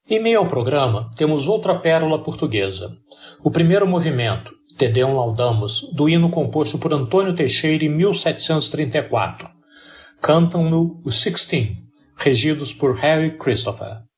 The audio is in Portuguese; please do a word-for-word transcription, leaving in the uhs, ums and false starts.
Em meio ao programa, temos outra pérola portuguesa. O primeiro movimento, Te Deum Laudamus, do hino composto por Antônio Teixeira em mil setecentos e trinta e quatro. Cantam-no os Sixteen, regidos por Harry Christopher.